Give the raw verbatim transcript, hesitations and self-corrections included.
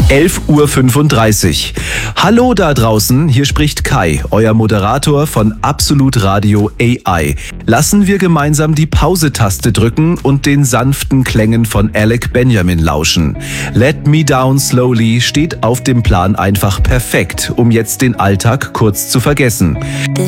elf Uhr fünfunddreißig. Hallo da draußen, hier spricht Kai, euer Moderator von Absolut Radio A I. Lassen wir gemeinsam die Pause-Taste drücken und den sanften Klängen von Alec Benjamin lauschen. Let Me Down Slowly steht auf dem Plan einfach perfekt, um jetzt den Alltag kurz zu vergessen.